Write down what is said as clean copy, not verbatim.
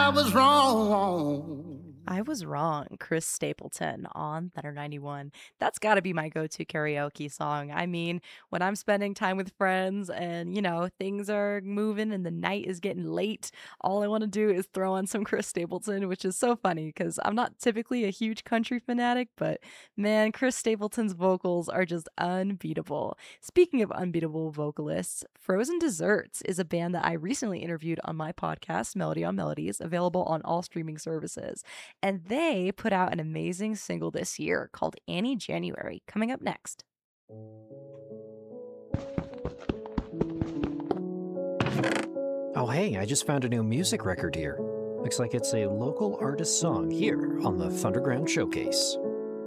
I was wrong. I was wrong. Chris Stapleton on Thunder 91. That's got to be my go to karaoke song. I mean, when I'm spending time with friends and, things are moving and the night is getting late, all I want to do is throw on some Chris Stapleton, which is so funny because I'm not typically a huge country fanatic, but man, Chris Stapleton's vocals are just unbeatable. Speaking of unbeatable vocalists, Frozen Desserts is a band that I recently interviewed on my podcast, Melody on Melodies, available on all streaming services. And they put out an amazing single this year called Annie January, coming up next. Oh, hey, I just found a new music record here. Looks like it's a local artist song here on the Thunderground Showcase.